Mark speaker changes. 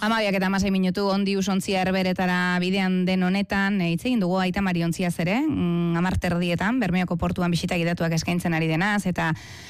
Speaker 1: 12:06 Ondius ontzia Herberetara bidean den honetan, hitz egin dugu Aita Mari ontziaz ere, 10:00 Bermeoko portuan bisita gidatuak eskaintzen ari denaz, eta